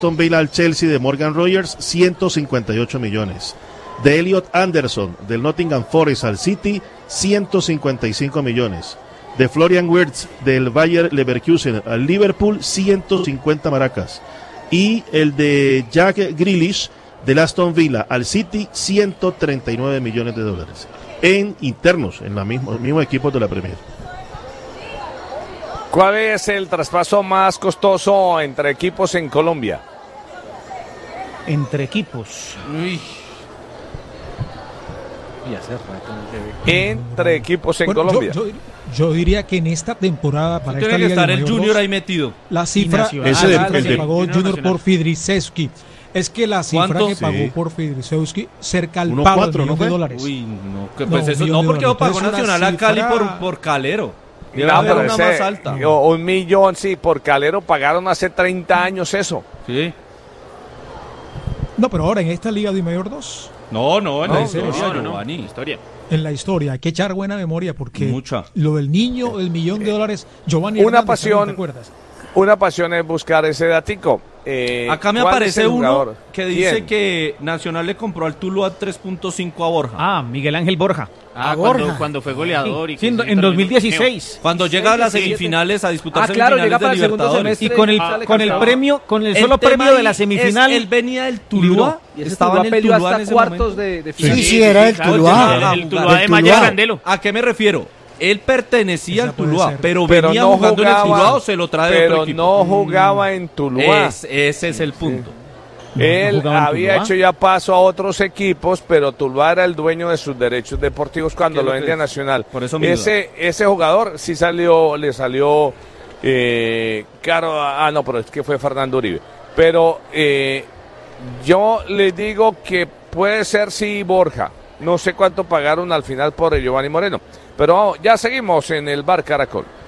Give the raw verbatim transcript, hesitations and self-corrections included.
Aston Villa al Chelsea de Morgan Rogers, ciento cincuenta y ocho millones. De Elliot Anderson del Nottingham Forest al City, ciento cincuenta y cinco millones. De Florian Wirtz del Bayer Leverkusen al Liverpool, ciento cincuenta maracas. Y el de Jack Grealish del Aston Villa al City, ciento treinta y nueve millones de dólares. En internos, en los mismos mismo equipos de la Premier. ¿Cuál es el traspaso más costoso entre equipos en Colombia? Entre equipos. Uy. Y hace rato no se ve. Entre equipos en bueno, Colombia. Yo, yo, yo diría que en esta temporada, para sí, esta tiene que Liga estar de el Junior dos, ahí metido. La cifra Ese de, ah, el que de, pagó Junior Junior Nacional. por Fidrisewski. Es que la cifra ¿Cuánto? que pagó Sí. por Fidrisewski cerca al Uno palo cuatro, del ¿no millón fue? de dólares. Uy, no, que pues No, eso un no, millón de porque lo dólares. pagó Entonces, una Nacional a Cali cifra- por, por Calero. Debe No, haber pero una ese- más alta. yo, un millón, sí, por Calero pagaron hace treinta años eso. Sí. No, pero ahora en esta Liga de Mayor dos, No, no, en No, la historia, no, no, no. Giovanni. Historia. en la historia, hay que echar buena memoria porque Mucha. lo del niño, el millón de dólares, Giovanni Una Hernández, pasión. ¿te acuerdas? Una pasión es buscar ese datico. Eh, Acá me ¿cuál es aparece el uno jugador? que dice ¿Quién? que Nacional le compró al Tuluá tres punto cinco a Borja. Ah, Miguel Ángel Borja. Ah, A cuando, Borja. cuando fue goleador. Sí, y sí, que en, se en terminó dos mil dieciséis. Cuando llega a las semifinales a disputar Ah, claro, semifinales llega para de el segundo Libertadores. semestre. Y con el, Ah, con el cansado. premio, con el El solo tema premio de ahí la semifinal. es, él venía del libró. Tuluá. Y ese Estaba Tuluá en el peleó Tuluá en hasta ese cuartos momento. de, de Sí, final. sí, era el claro, Tuluá. el- el El Tuluá de Tuluá. Maya Candelo. ¿A qué me refiero? Él pertenecía Esa al puede Tuluá, ser. pero, Pero venía no jugando en el jugaba, Tuluá o se lo trae de pero otro equipo. no jugaba en Tuluá. Es- ese es el punto. No, Él no jugaba en había Tuluá. hecho ya paso a otros equipos, pero Tuluá era el dueño de sus derechos deportivos cuando ¿Qué es lo lo que vendía a es? Nacional. Por eso mi ese ese jugador sí salió, le salió eh, caro. Ah, no, pero es que fue Fernando Uribe. Pero eh, yo le digo que puede ser sí Borja. No sé cuánto pagaron al final por el Giovanni Moreno. Pero vamos, ya seguimos en el Bar Caracol.